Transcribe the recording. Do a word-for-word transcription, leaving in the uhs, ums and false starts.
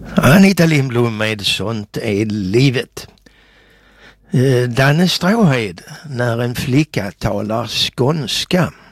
Anita Lindblom med Sånt är livet. Danne Stråhed, när en flicka talar skånska.